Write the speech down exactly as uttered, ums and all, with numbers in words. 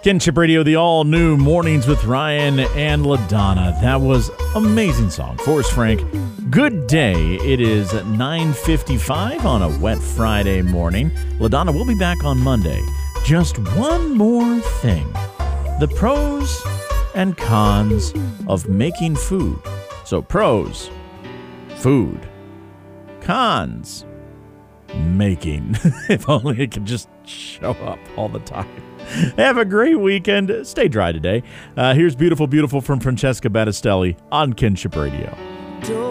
Kinship Radio, the all-new Mornings with Ryan and LaDonna. That was amazing song. Forrest Frank, good day. It is nine fifty-five on a wet Friday morning. LaDonna will be back on Monday. Just one more thing. The pros and cons of making food. So pros, food. Cons, making. If only it could just show up all the time. Have a great weekend. Stay dry today. Uh, here's Beautiful, Beautiful from Francesca Battistelli on Kinship Radio.